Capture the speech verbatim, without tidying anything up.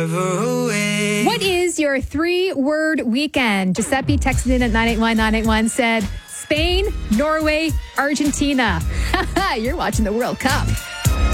forever away. What is your three-word weekend? Giuseppe texted in at nine eight one nine eight one, said Spain, Norway, Argentina. You're watching the World Cup.